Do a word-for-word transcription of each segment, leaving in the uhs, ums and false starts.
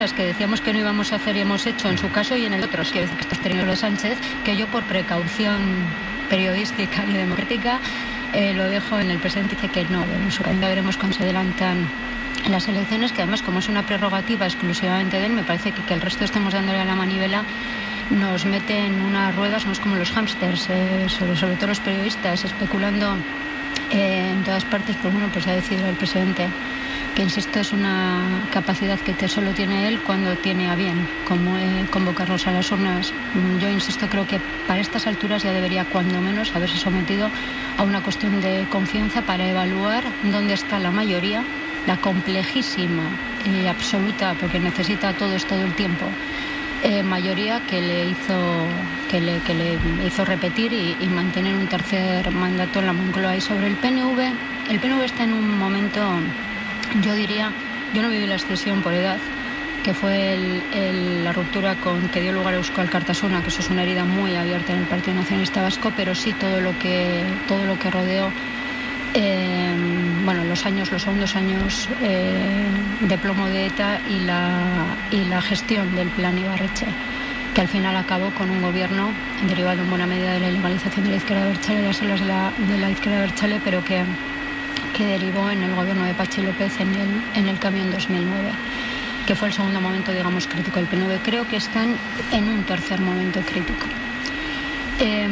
las que decíamos que no íbamos a hacer y hemos hecho en su caso y en el otro, quiero decir que esto es tenido de Sánchez, que yo por precaución periodística y democrática eh, lo dejo en el presidente, dice que no, en su caso veremos cuando se adelantan las elecciones, que además como es una prerrogativa exclusivamente de él, me parece que, que el resto estemos dándole a la manivela, nos mete en unas ruedas, no es como los hámsters, eh, sobre, sobre todo los periodistas, especulando eh, en todas partes. Pues bueno, pues ha decidido el presidente que, insisto, es una capacidad que te solo tiene él cuando tiene a bien como eh, convocarlos a las urnas. Yo insisto, creo que para estas alturas ya debería cuando menos haberse sometido a una cuestión de confianza para evaluar dónde está la mayoría, la complejísima y absoluta, porque necesita a todos todo el tiempo, eh, mayoría que le hizo que le, que le hizo repetir y, y mantener un tercer mandato en la Moncloa. Y sobre el P N V, el P N V está en un momento, yo diría, yo no viví la escisión por edad, que fue el, el, la ruptura con que dio lugar a Eusko Alkartasuna, que eso es una herida muy abierta en el Partido Nacionalista Vasco, pero sí todo lo que todo lo que rodeó eh, bueno, los años, los segundos años eh, de plomo de ETA y la, y la gestión del plan Ibarretxe, que al final acabó con un gobierno derivado en buena medida de la ilegalización de la izquierda abertzale, de las siglas de la, de la izquierda abertzale, pero que, que derivó en el gobierno de Patxi López en el, en el cambio en dos mil nueve, que fue el segundo momento, digamos, crítico del P N V. Creo que están en un tercer momento crítico. Eh,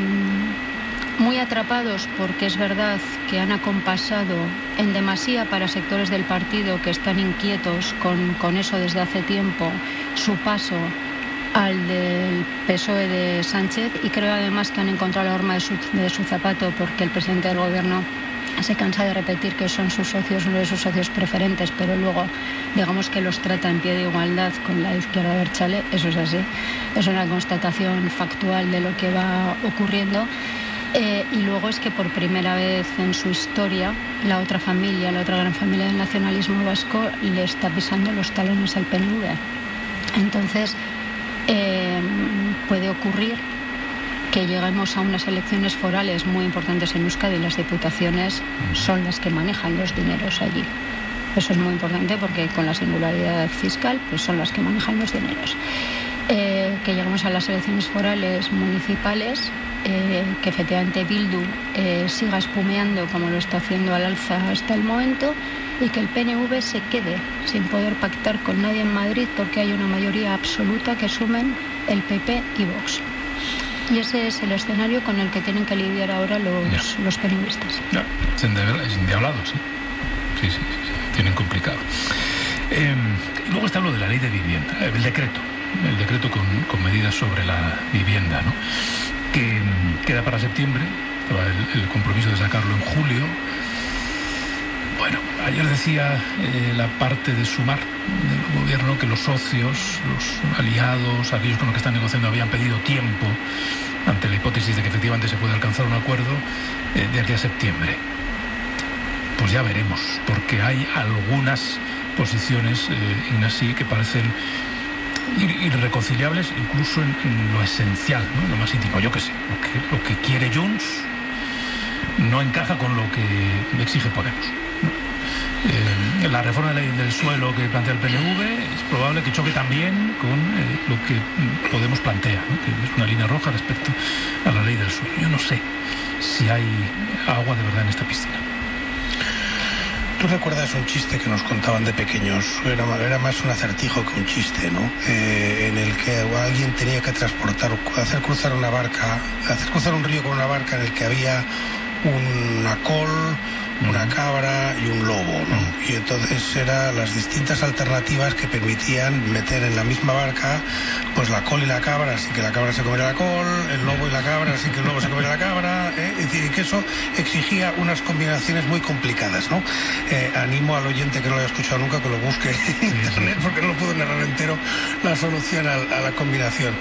muy atrapados, porque es verdad que han acompasado en demasía para sectores del partido que están inquietos con, con eso desde hace tiempo, su paso al del P S O E de Sánchez, y creo además que han encontrado la horma de su, de su zapato, porque el presidente del gobierno se cansa de repetir que son sus socios, uno de sus socios preferentes, pero luego digamos que los trata en pie de igualdad con la izquierda abertzale. Eso es así, es una constatación factual de lo que va ocurriendo. Eh, y luego es que por primera vez en su historia la otra familia, la otra gran familia del nacionalismo vasco, le está pisando los talones al P N V. Entonces eh, puede ocurrir que lleguemos a unas elecciones forales muy importantes en Euskadi. Las diputaciones son las que manejan los dineros allí. Eso es muy importante porque con la singularidad fiscal pues son las que manejan los dineros. Eh, que lleguemos a las elecciones forales municipales, eh, que efectivamente Bildu eh, siga espumeando como lo está haciendo al alza hasta el momento, y que el P N V se quede sin poder pactar con nadie en Madrid porque hay una mayoría absoluta que sumen el P P y Vox. Y ese es el escenario con el que tienen que lidiar ahora los, los peronistas. Ya, es endiablado, sí. Sí, sí, sí, sí, tienen complicado. Eh, y luego está lo de la ley de vivienda, el decreto, el decreto con, con medidas sobre la vivienda, ¿no? Que queda para septiembre, estaba el, el compromiso de sacarlo en julio. Bueno, ayer decía eh, la parte de Sumar del gobierno que los socios, los aliados, aquellos con los que están negociando habían pedido tiempo ante la hipótesis de que efectivamente se puede alcanzar un acuerdo eh, de aquí a septiembre. Pues ya veremos, porque hay algunas posiciones, eh, Ignasi, que parecen irreconciliables incluso en, en lo esencial, ¿no? En lo más íntimo. Yo qué sé, lo que, lo que quiere Junts no encaja con lo que exige Podemos. Eh, la reforma de la ley del suelo que plantea el P N V es probable que choque también con eh, lo que Podemos plantea, ¿no? Que es una línea roja respecto a la ley del suelo. Yo no sé si hay agua de verdad en esta piscina. ¿Tú recuerdas un chiste que nos contaban de pequeños? Era, era más un acertijo que un chiste, ¿no? Eh, en el que alguien tenía que transportar, hacer cruzar una barca, hacer cruzar un río con una barca en el que había una col, una cabra y un lobo, ¿no? Y entonces eran las distintas alternativas que permitían meter en la misma barca pues la col y la cabra sin que la cabra se comiera la col, el lobo y la cabra sin que el lobo se comiera la cabra, ¿eh? Es decir, que eso exigía unas combinaciones muy complicadas, ¿no? Eh, animo al oyente que no lo haya escuchado nunca que lo busque en internet porque no lo puedo narrar entero la solución a, a la combinación.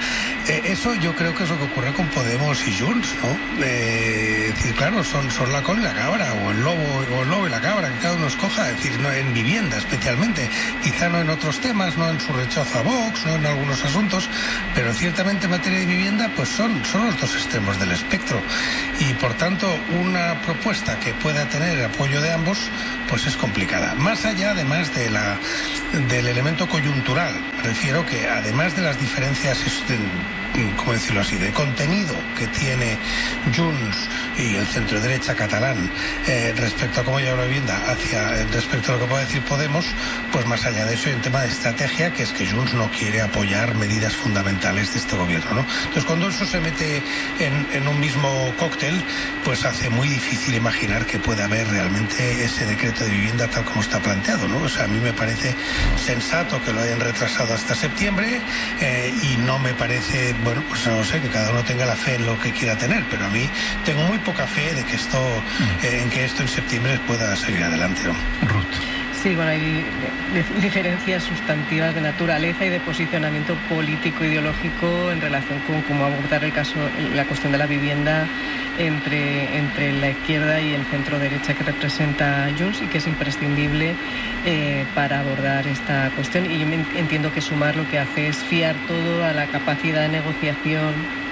Eh, eso yo creo que es lo que ocurre con Podemos y Junts, ¿no? Eh, es decir, claro, son, son la col y la cabra, o el lobo, o el lobo y la cabra, que cada uno escoja, es decir, no en vivienda especialmente, quizá no en otros temas, no en su rechazo a Vox, no en algunos asuntos, pero ciertamente en materia de vivienda, pues son, son los dos extremos del espectro. Y por tanto, una propuesta que pueda tener el apoyo de ambos, pues es complicada. Más allá, además, de la, del elemento coyuntural, me refiero que además de las diferencias, ¿cómo decirlo así?, de contenido que tiene Junts y el centro derecha catalán eh, respecto a cómo lleva la vivienda hacia eh, respecto a lo que puede decir Podemos, pues más allá de eso hay un tema de estrategia, que es que Junts no quiere apoyar medidas fundamentales de este gobierno, ¿no? Entonces, cuando eso se mete en, en un mismo cóctel, pues hace muy difícil imaginar que pueda haber realmente ese decreto de vivienda tal como está planteado, ¿no? O sea, a mí me parece sensato que lo hayan retrasado hasta septiembre eh, y no me parece, bueno, pues no sé, que cada uno tenga la fe en lo que quiera tener, pero a mí tengo muy poca fe de que esto, eh, en que esto en septiembre pueda salir adelante, ¿no? Ruth. Sí, bueno, hay diferencias sustantivas de naturaleza y de posicionamiento político ideológico en relación con cómo abordar el caso, la cuestión de la vivienda entre, entre la izquierda y el centro derecha que representa Junts, y que es imprescindible eh, para abordar esta cuestión. Y yo entiendo que Sumar lo que hace es fiar todo a la capacidad de negociación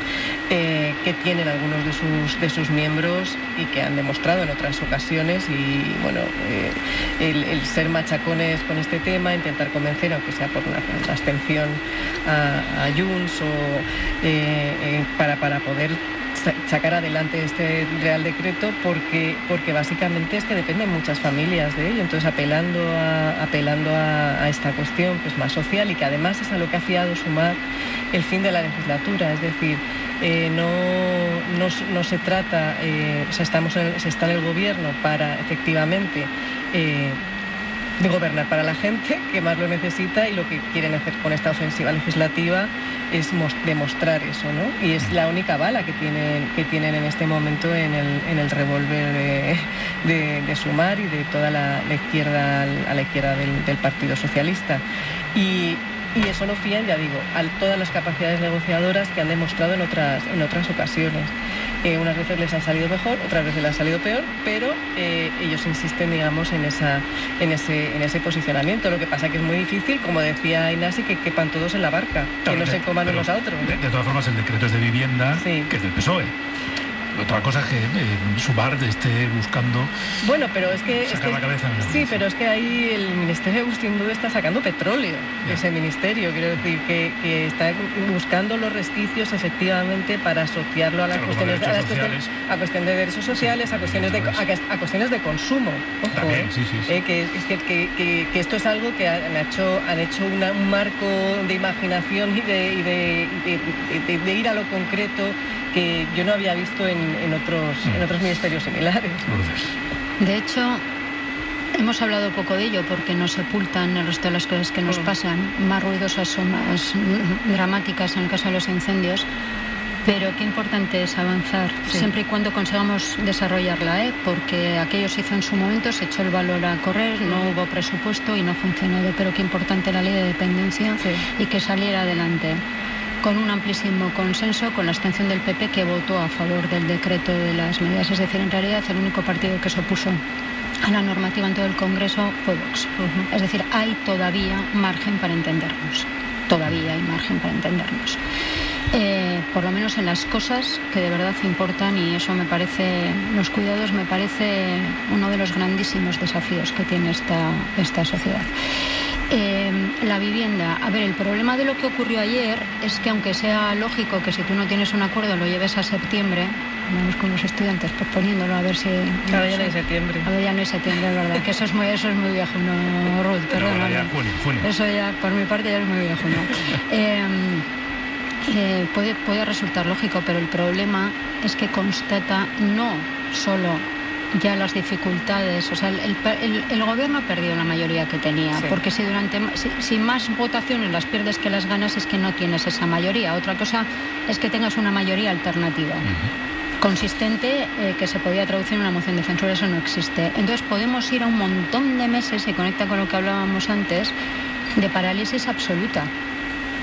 Eh, que tienen algunos de sus de sus miembros y que han demostrado en otras ocasiones, y bueno, eh, el, el ser machacones con este tema, intentar convencer, aunque sea por una, una abstención a, a Junts, o eh, eh, para, para poder sacar adelante este Real Decreto, porque porque básicamente es que dependen muchas familias de ello. Entonces, apelando a apelando a, a esta cuestión, pues más social, y que además es a lo que ha fiado Sumar el fin de la legislatura, es decir, eh, no, no no se trata, eh, o sea, estamos en, se está en el gobierno para efectivamente eh, de gobernar para la gente que más lo necesita, y lo que quieren hacer con esta ofensiva legislativa es demostrar eso, ¿no? Y es la única bala que tienen que tienen en este momento en el en el revólver de, de, de Sumar y de toda la, la izquierda a la izquierda del, del Partido Socialista. Y Y eso no fían, ya digo, a todas las capacidades negociadoras que han demostrado en otras en otras ocasiones. Eh, unas veces les ha salido mejor, otras veces les ha salido peor, pero eh, ellos insisten, digamos, en esa en ese en ese posicionamiento. Lo que pasa que es muy difícil, como decía Inasi, que quepan todos en la barca, claro, que no de, se coman unos a otros. De, de todas formas, el decreto es de vivienda, sí, que es del P S O E. Otra cosa es que eh, Sumar esté buscando bueno, pero es que, sacar es que la cabeza en el sí, pero es que ahí el Ministerio sin duda está sacando petróleo de yeah. ese ministerio. Quiero decir que, que está buscando los resquicios efectivamente para asociarlo a las, claro, cuestiones, a, las cuestiones, a cuestiones de derechos sociales, sí, a cuestiones de a, a cuestiones de consumo. Ojo, También, sí, sí, sí. Eh, que, es que, que, que, que esto es algo que han hecho han hecho una, un marco de imaginación y de, y de, de, de, de, de ir a lo concreto que yo no había visto en, en otros en otros ministerios similares. De hecho, hemos hablado poco de ello porque nos sepultan el resto de las cosas que nos mm. pasan, más ruidosas o más dramáticas en el caso de los incendios, pero qué importante es avanzar, sí, siempre y cuando consigamos desarrollarla, ¿eh? Porque aquello se hizo en su momento, se echó el valor a correr, no hubo presupuesto y no ha funcionado, pero qué importante la ley de dependencia, sí, y que saliera adelante con un amplísimo consenso, con la abstención del P P, que votó a favor del decreto de las medidas. Es decir, en realidad el único partido que se opuso a la normativa en todo el Congreso fue Vox. Uh-huh. Es decir, hay todavía margen para entendernos. Todavía hay margen para entendernos. Eh, por lo menos en las cosas que de verdad importan, y eso me parece, los cuidados me parece uno de los grandísimos desafíos que tiene esta, esta sociedad. Eh, la vivienda, a ver, el problema de lo que ocurrió ayer es que, aunque sea lógico que si tú no tienes un acuerdo lo lleves a septiembre, vamos con los estudiantes posponiéndolo a ver si... Ahora ya no hay septiembre. Ahora ya no hay septiembre, es verdad, que eso es muy, eso es muy viejo, no, Ruth, perdón. No, ya, junio, junio. Eso ya, por mi parte, ya es muy viejo, ¿no? eh, eh, puede, puede resultar lógico, pero el problema es que constata no solo ya las dificultades, o sea, el, el, el gobierno ha perdido la mayoría que tenía, sí, porque si durante si, si más votaciones las pierdes que las ganas, es que no tienes esa mayoría. Otra cosa es que tengas una mayoría alternativa, uh-huh, consistente, eh, que se podía traducir en una moción de censura. Eso no existe. Entonces podemos ir a un montón de meses, y conecta con lo que hablábamos antes, de parálisis absoluta.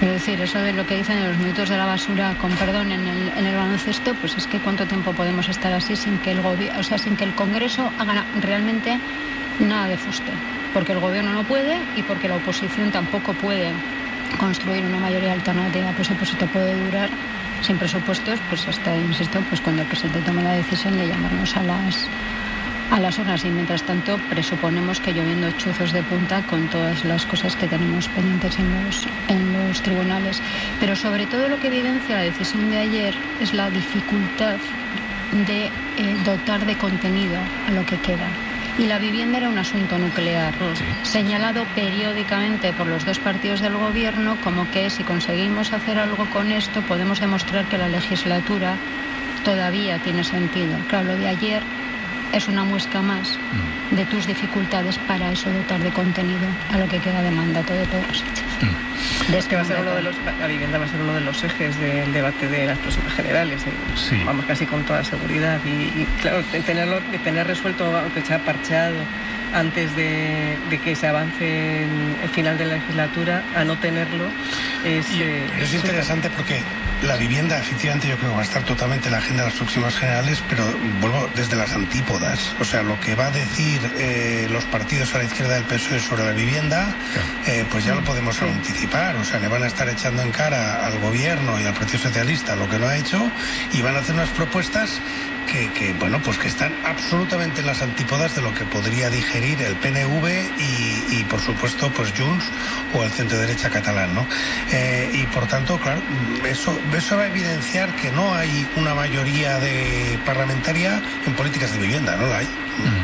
Es decir, eso de lo que dicen de los minutos de la basura, con perdón, en el, en el baloncesto, pues es que cuánto tiempo podemos estar así sin que el gobierno, o sea, sin que el Congreso haga realmente nada de fuste, porque el gobierno no puede y porque la oposición tampoco puede construir una mayoría alternativa. Pues pues esto puede durar sin presupuestos, pues hasta, insisto, pues cuando el presidente tome la decisión de llamarnos a las a las urnas, y mientras tanto presuponemos que lloviendo chuzos de punta con todas las cosas que tenemos pendientes en los, en los tribunales. Pero sobre todo lo que evidencia la decisión de ayer es la dificultad de eh, dotar de contenido a lo que queda. Y la vivienda era un asunto nuclear, sí, señalado periódicamente por los dos partidos del gobierno como que si conseguimos hacer algo con esto podemos demostrar que la legislatura todavía tiene sentido. Claro, lo de ayer es una muesca más de tus dificultades para eso, dotar de contenido a lo que queda de mandato de Pedro Sánchez. Mm. Es que va a ser uno de los, la vivienda va a ser uno de los ejes del debate de las próximas generales, ¿eh? Sí. Vamos, casi con toda seguridad. Y, y claro, tenerlo, tener resuelto, aunque sea parcheado, antes de, de que se avance en el final de la legislatura, a no tenerlo es... Y, eh, es interesante porque la vivienda, efectivamente, yo creo que va a estar totalmente en la agenda de las próximas generales, pero vuelvo desde las antípodas. O sea, lo que va a decir eh, los partidos a la izquierda del P S O E sobre la vivienda, eh, pues ya lo podemos sí. anticipar. O sea, le van a estar echando en cara al gobierno y al Partido Socialista lo que no ha hecho, y van a hacer unas propuestas que, que bueno, pues que están absolutamente en las antípodas de lo que podría digerir el P N V y, y por supuesto, pues Junts o el centro derecha catalán, ¿no? Eh, y por tanto, claro, eso, eso va a evidenciar que no hay una mayoría de parlamentaria en políticas de vivienda, no la hay.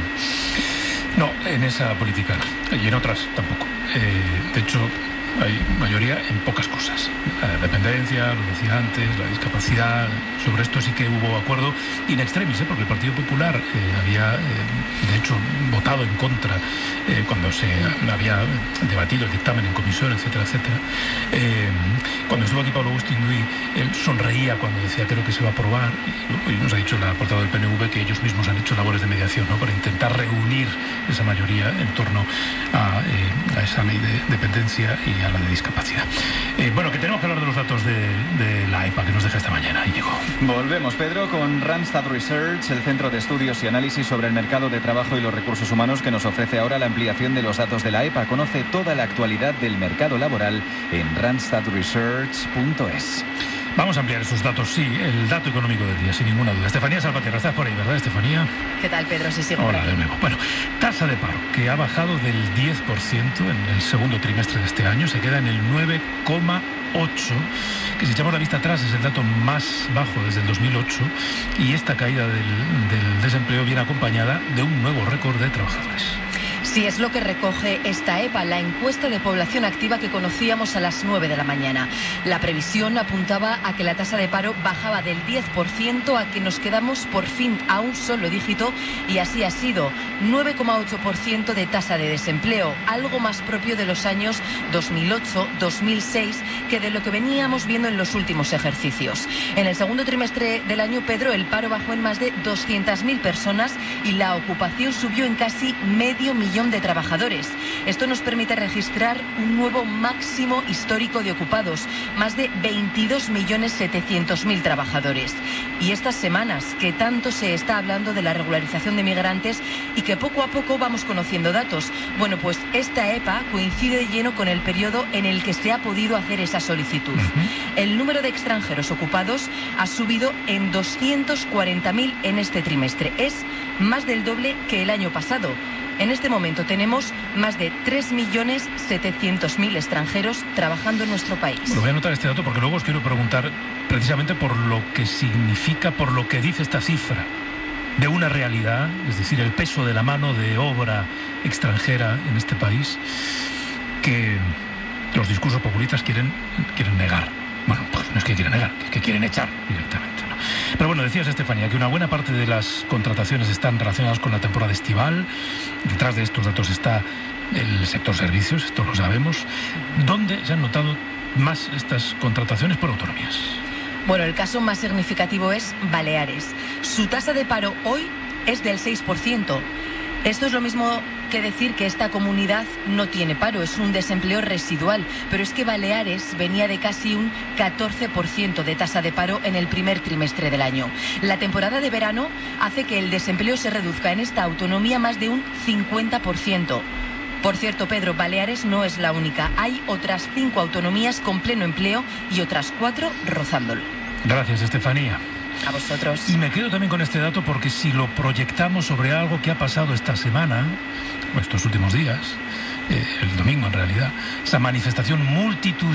Mm. No, en esa política no. Y en otras tampoco. Eh, de hecho, hay mayoría en pocas cosas. La dependencia, lo decía antes, la discapacidad, sobre esto sí que hubo acuerdo in extremis, ¿eh? Porque el Partido Popular eh, había, eh, de hecho, votado en contra eh, cuando se había debatido el dictamen en comisión, etcétera, etcétera. Eh, cuando estuvo aquí Pablo Agustín Duy, él sonreía cuando decía creo que se va a aprobar, y, y nos ha dicho la portavoz del P N V que ellos mismos han hecho labores de mediación, ¿no?, para intentar reunir esa mayoría en torno a, eh, a esa ley de dependencia y a la de discapacidad. Eh, bueno, que tenemos que hablar de los datos de, de la EPA que nos deja esta mañana. Íñigo. Volvemos, Pedro, con Randstad Research, el centro de estudios y análisis sobre el mercado de trabajo y los recursos humanos, que nos ofrece ahora la ampliación de los datos de la EPA. Conoce toda la actualidad del mercado laboral en randstad research punto es. Vamos a ampliar esos datos, sí, el dato económico del día, sin ninguna duda. Estefanía Salvatierra, estás por ahí, ¿verdad, Estefanía? ¿Qué tal, Pedro? Sí, sigo Hola, de nuevo. Bueno, tasa de paro, que ha bajado del diez por ciento en el segundo trimestre de este año, se queda en el nueve coma ocho, que si echamos la vista atrás es el dato más bajo desde el dos mil ocho, y esta caída del, del desempleo viene acompañada de un nuevo récord de trabajadores. Sí, es lo que recoge esta EPA, la encuesta de población activa que conocíamos a las nueve de la mañana. La previsión apuntaba a que la tasa de paro bajaba del diez por ciento a que nos quedamos por fin a un solo dígito, y así ha sido. nueve coma ocho por ciento de tasa de desempleo, algo más propio de los años dos mil ocho dos mil seis que de lo que veníamos viendo en los últimos ejercicios. En el segundo trimestre del año, Pedro, el paro bajó en más de doscientas mil personas y la ocupación subió en casi medio millón de trabajadores. Esto nos permite registrar un nuevo máximo histórico de ocupados, más de veintidós millones setecientos mil trabajadores. Y estas semanas que tanto se está hablando de la regularización de migrantes y que poco a poco vamos conociendo datos, bueno, pues esta EPA coincide de lleno con el periodo en el que se ha podido hacer esa solicitud. Uh-huh. El número de extranjeros ocupados ha subido en doscientos cuarenta mil en este trimestre. Es más del doble que el año pasado. En este momento tenemos más de tres millones setecientos mil extranjeros trabajando en nuestro país. Bueno, voy a anotar este dato porque luego os quiero preguntar precisamente por lo que significa, por lo que dice esta cifra de una realidad, es decir, el peso de la mano de obra extranjera en este país, que los discursos populistas quieren, quieren negar. Bueno, pues no es que quieran negar, es que quieren echar directamente, ¿no? Pero bueno, decías, Estefanía, que una buena parte de las contrataciones están relacionadas con la temporada estival. Detrás de estos datos está el sector servicios, esto lo sabemos. ¿Dónde se han notado más estas contrataciones por autonomías? Bueno, el caso más significativo es Baleares. Su tasa de paro hoy es del seis por ciento. Esto es lo mismo que decir que esta comunidad no tiene paro, es un desempleo residual, pero es que Baleares venía de casi un catorce por ciento de tasa de paro en el primer trimestre del año. La temporada de verano hace que el desempleo se reduzca en esta autonomía más de un cincuenta por ciento. Por cierto, Pedro, Baleares no es la única. Hay otras cinco autonomías con pleno empleo y otras cuatro rozándolo. Gracias, Estefanía. A vosotros. Y me quedo también con este dato porque si lo proyectamos sobre algo que ha pasado esta semana, o estos últimos días, eh, el domingo en realidad, esa manifestación multitudinaria